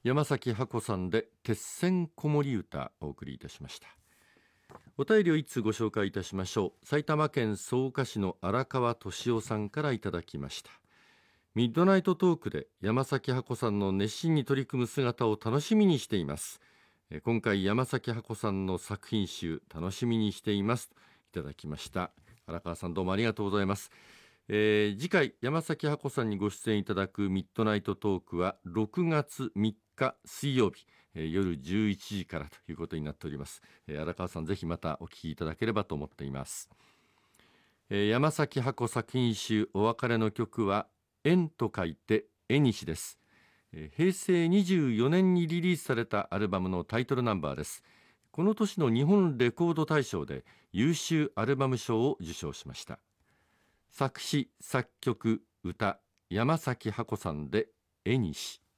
山崎箱さんで鉄線子守歌をお送りいたしました。お便りを一通ご紹介いたしましょう。埼玉県草加市の荒川俊夫さんからいただきました。ミッドナイトトークで山崎箱さんの熱心に取り組む姿を楽しみにしています。今回山崎箱さんの作品集楽しみにしています、いただきました。荒川さん、どうもありがとうございます。次回山崎箱さんにご出演いただくミッドナイトトークは6月3日水曜日、夜11時からということになっております。荒川さん、ぜひまたお聞きいただければと思っています。山崎箱作品集お別れの曲は縁と書いて縁西です。平成24年にリリースされたアルバムのタイトルナンバーです。この年の日本レコード大賞で優秀アルバム賞を受賞しました。作詞作曲歌山崎箱さんで縁西。